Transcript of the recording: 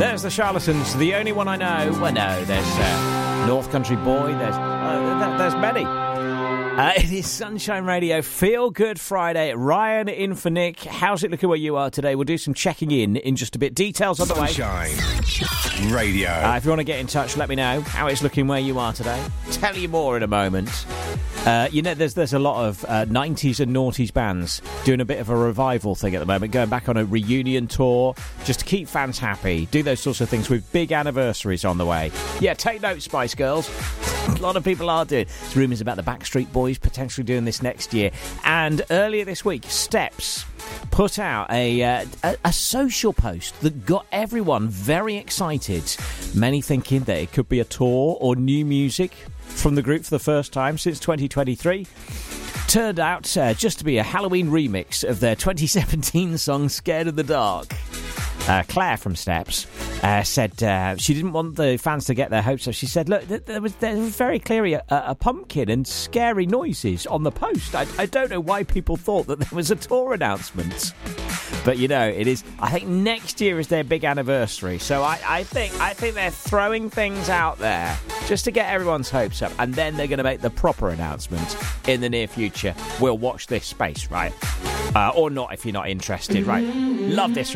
There's the Charlatans, the only one I know. Well, no, there's North Country Boy. There's many. It is Sunshine Radio, Feel Good Friday. Ryan in for Nick. How's it looking where you are today? We'll do some checking in just a bit. Details on the way. Sunshine Radio. If you want to get in touch, let me know how it's looking where you are today. Tell you more in a moment. There's a lot of 90s and noughties bands doing a bit of a revival thing at the moment, going back on a reunion tour just to keep fans happy, do those sorts of things with big anniversaries on the way. Yeah, take note, Spice Girls. A lot of people are doing. There's rumours about the Backstreet Boys potentially doing this next year. And earlier this week, Steps put out a social post that got everyone very excited. Many thinking that it could be a tour or new music from the group for the first time since 2023. Turned out just to be a Halloween remix of their 2017 song Scared of the Dark. Claire from Steps said she didn't want the fans to get their hopes up. She said, look, there was very clearly a pumpkin and scary noises on the post. I don't know why people thought that there was a tour announcement. But, it is. I think next year is their big anniversary. So I think they're throwing things out there just to get everyone's hopes up. And then they're going to make the proper announcement in the near future. We'll watch this space, right? Or not if you're not interested, right? Love this.